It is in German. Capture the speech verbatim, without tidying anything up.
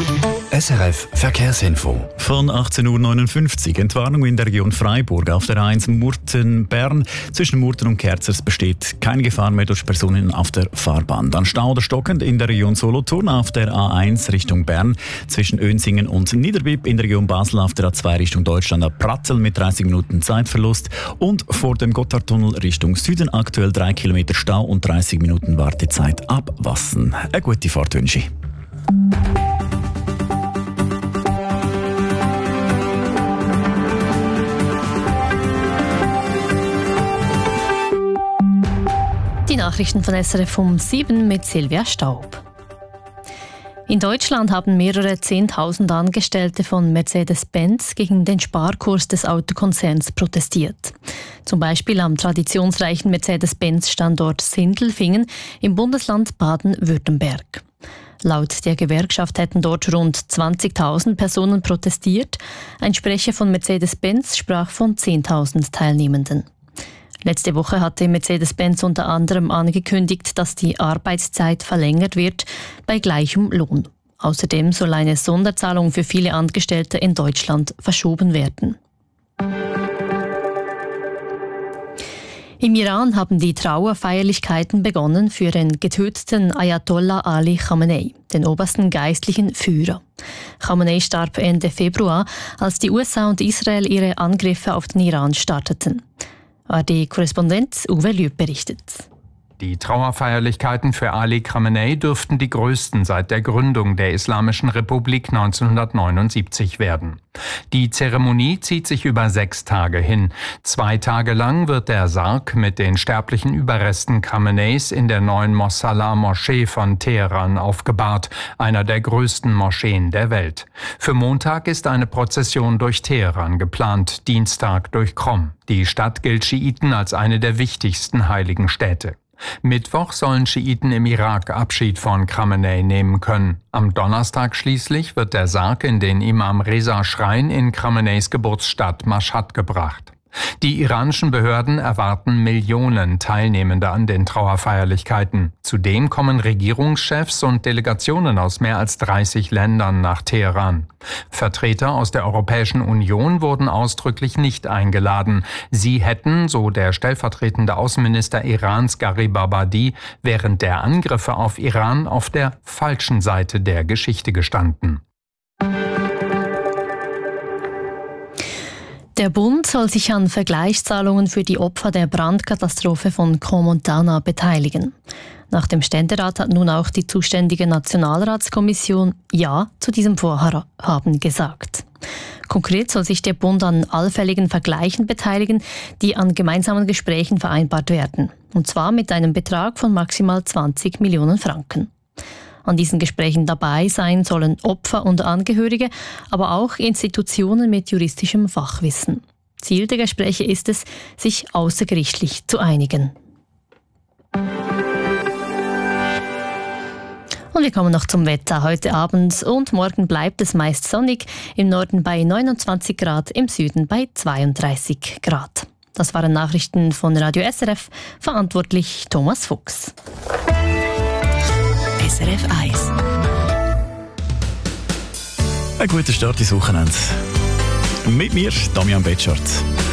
S R F Verkehrsinfo. Von achtzehn Uhr neunundfünfzig. Entwarnung in der Region Freiburg. Auf der A eins Murten-Bern. Zwischen Murten und Kerzers besteht keine Gefahr mehr durch Personen auf der Fahrbahn. Dann Stau oder stockend in der Region Solothurn auf der A eins Richtung Bern. Zwischen Önsingen und Niederbipp. In der Region Basel auf der A zwei Richtung Deutschland. Ab Pratzel mit dreißig Minuten Zeitverlust. Und vor dem Gotthardtunnel Richtung Süden aktuell drei Kilometer Stau und dreißig Minuten Wartezeit ab Wassen. Eine gute Fahrt wünsche ich. Die Nachrichten von S R F um sieben mit Silvia Staub. In Deutschland haben mehrere Zehntausend Angestellte von Mercedes-Benz gegen den Sparkurs des Autokonzerns protestiert. Zum Beispiel am traditionsreichen Mercedes-Benz-Standort Sindelfingen im Bundesland Baden-Württemberg. Laut der Gewerkschaft hätten dort rund zwanzigtausend Personen protestiert. Ein Sprecher von Mercedes-Benz sprach von zehntausend Teilnehmenden. Letzte Woche hatte Mercedes-Benz unter anderem angekündigt, dass die Arbeitszeit verlängert wird bei gleichem Lohn. Außerdem soll eine Sonderzahlung für viele Angestellte in Deutschland verschoben werden. Im Iran haben die Trauerfeierlichkeiten begonnen für den getöteten Ayatollah Ali Khamenei, den obersten geistlichen Führer. Khamenei starb Ende Februar, als die U S A und Israel ihre Angriffe auf den Iran starteten. A R D-Korrespondent Uwe Lüb berichtet. Die Trauerfeierlichkeiten für Ali Khamenei dürften die größten seit der Gründung der Islamischen Republik neunzehnhundertneunundsiebzig werden. Die Zeremonie zieht sich über sechs Tage hin. Zwei Tage lang wird der Sarg mit den sterblichen Überresten Khameneis in der neuen Mossallah-Moschee von Teheran aufgebahrt, einer der größten Moscheen der Welt. Für Montag ist eine Prozession durch Teheran geplant, Dienstag durch Qom. Die Stadt gilt Schiiten als eine der wichtigsten heiligen Städte. Mittwoch sollen Schiiten im Irak Abschied von Khamenei nehmen können. Am Donnerstag schließlich wird der Sarg in den Imam Reza Schrein in Khameneis Geburtsstadt Mashhad gebracht. Die iranischen Behörden erwarten Millionen Teilnehmende an den Trauerfeierlichkeiten. Zudem kommen Regierungschefs und Delegationen aus mehr als dreißig Ländern nach Teheran. Vertreter aus der Europäischen Union wurden ausdrücklich nicht eingeladen. Sie hätten, so der stellvertretende Außenminister Irans Garib Abadi, während der Angriffe auf Iran auf der falschen Seite der Geschichte gestanden. Der Bund soll sich an Vergleichszahlungen für die Opfer der Brandkatastrophe von Crans-Montana beteiligen. Nach dem Ständerat hat nun auch die zuständige Nationalratskommission Ja zu diesem Vorhaben gesagt. Konkret soll sich der Bund an allfälligen Vergleichen beteiligen, die an gemeinsamen Gesprächen vereinbart werden. Und zwar mit einem Betrag von maximal zwanzig Millionen Franken. An diesen Gesprächen dabei sein sollen Opfer und Angehörige, aber auch Institutionen mit juristischem Fachwissen. Ziel der Gespräche ist es, sich außergerichtlich zu einigen. Und wir kommen noch zum Wetter. Heute Abend und morgen bleibt es meist sonnig, im Norden bei neunundzwanzig Grad, im Süden bei zweiunddreißig Grad. Das waren Nachrichten von Radio S R F, verantwortlich Thomas Fuchs. S R F eins. Ein guter Start ins Wochenende. Mit mir, Damian Betschart.